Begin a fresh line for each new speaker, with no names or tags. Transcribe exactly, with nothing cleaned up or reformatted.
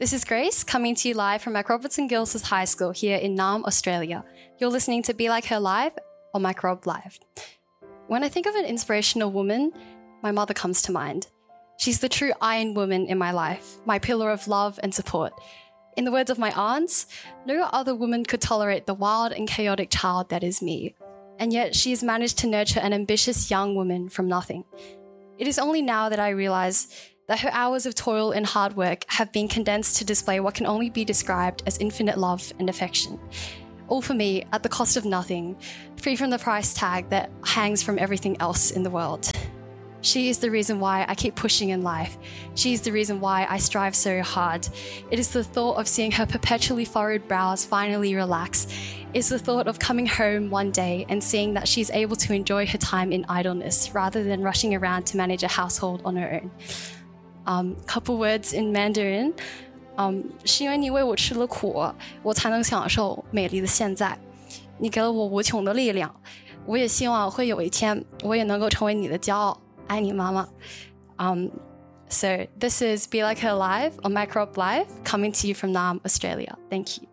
This is Grace coming to you live from MacRobertson Girls' High School here in Naarm, Australia. You're listening to Be Like Her Live on MacRob Live. When I think of an inspirational woman, my mother comes to mind. She's the true iron woman in my life, my pillar of love and support. In the words of my aunts, no other woman could tolerate the wild and chaotic child that is me. And yet she has managed to nurture an ambitious young woman from nothing. It is only now that I realise that her hours of toil and hard work have been condensed to display what can only be described as infinite love and affection. All for me at the cost of nothing, free from the price tag that hangs from everything else in the world. She is the reason why I keep pushing in life. She is the reason why I strive so hard. It is the thought of seeing her perpetually furrowed brows finally relax. It is the thought of coming home one day and seeing that she's able to enjoy her time in idleness rather than rushing around to manage a household on her own. Um, couple words in Mandarin. Um, 是因为你为我吃了苦，我才能享受美丽的现在。你给了我无穷的力量，我也希望会有一天，我也能够成为你的骄傲。爱你，妈妈。Um, so this is Be Like Her Live on MacRob Live, coming to you from Naarm, Australia. Thank you.